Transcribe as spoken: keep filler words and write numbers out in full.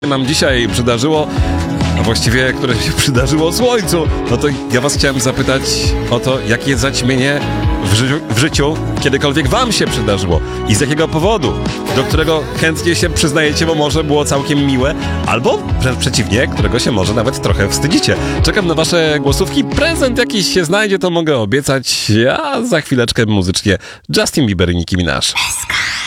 nam dzisiaj przydarzyło, a właściwie które się przydarzyło Słońcu, no to ja was chciałem zapytać o to, jakie zaćmienie w, ży- w życiu kiedykolwiek wam się przydarzyło i z jakiego powodu, do którego chętnie się przyznajecie, bo może było całkiem miłe, albo wręcz przeciwnie, którego się może nawet trochę wstydzicie. Czekam na wasze głosówki, prezent jakiś się znajdzie, to mogę obiecać, a za chwileczkę muzycznie Justin Bieber i Nicki Minaj.